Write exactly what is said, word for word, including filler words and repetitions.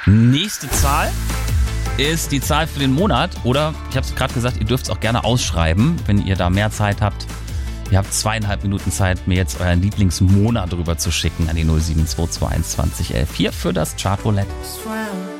Nächste Zahl ist die Zahl für den Monat. Oder, ich habe es gerade gesagt, ihr dürft es auch gerne ausschreiben, wenn ihr da mehr Zeit habt. Ihr habt zweieinhalb Minuten Zeit, mir jetzt euren Lieblingsmonat drüber zu schicken an die null sieben zwei zwei eins zwanzig elf. Hier für das Chartroulette.